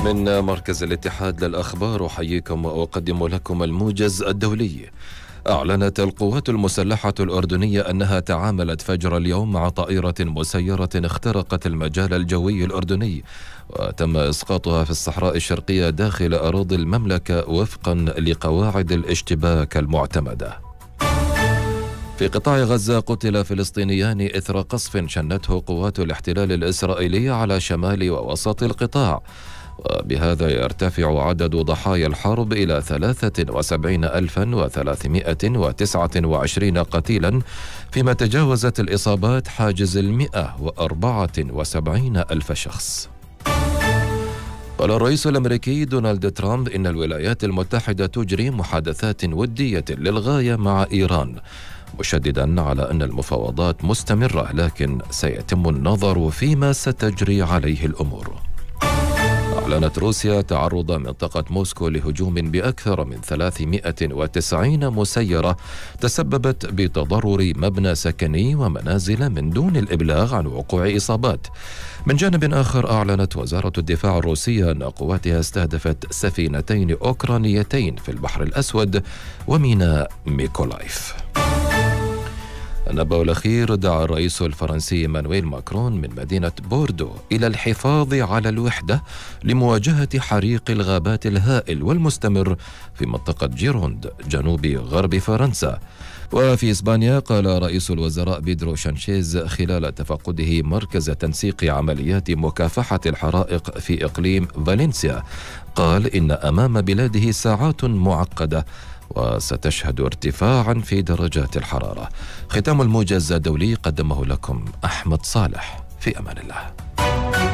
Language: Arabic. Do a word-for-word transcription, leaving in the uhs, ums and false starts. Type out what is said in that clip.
من مركز الاتحاد للأخبار أحييكم وأقدم لكم الموجز الدولي. أعلنت القوات المسلحة الأردنية أنها تعاملت فجر اليوم مع طائرة مسيرة اخترقت المجال الجوي الأردني، وتم إسقاطها في الصحراء الشرقية داخل أراضي المملكة وفقا لقواعد الاشتباك المعتمدة. في قطاع غزة قتل فلسطينيان إثر قصف شنته قوات الاحتلال الإسرائيلي على شمال ووسط القطاع، وبهذا يرتفع عدد ضحايا الحرب إلى ثلاثة وسبعين ألفا وثلاثمائة وتسعة وعشرين قتيلا، فيما تجاوزت الإصابات حاجز المئة وأربعة وسبعين ألف شخص. قال الرئيس الأمريكي دونالد ترامب إن الولايات المتحدة تجري محادثات ودية للغاية إيران إيران، مشددا على أن المفاوضات مستمرة، لكن سيتم النظر فيما ستجري عليه الأمور. أعلنت روسيا تعرض منطقة موسكو لهجوم بأكثر من ثلاثمائة وتسعين مسيرة تسببت بتضرر مبنى سكني ومنازل من دون الإبلاغ عن وقوع إصابات. من جانب آخر، أعلنت وزارة الدفاع الروسية أن قواتها استهدفت سفينتين أوكرانيتين في البحر الأسود وميناء ميكولايف. النبأ الأخير، دعا الرئيس الفرنسي إيمانويل ماكرون من مدينة بوردو إلى الحفاظ على الوحدة لمواجهة حريق الغابات الهائل والمستمر في منطقة جيروند جنوب غرب فرنسا. وفي إسبانيا، قال رئيس الوزراء بيدرو سانشيز خلال تفقده مركز تنسيق عمليات مكافحة الحرائق في إقليم فالنسيا، قال إن أمام بلاده ساعات معقدة وستشهد ارتفاعا في درجات الحرارة. ختام الموجز الدولي قدمه لكم أحمد صالح، في أمان الله.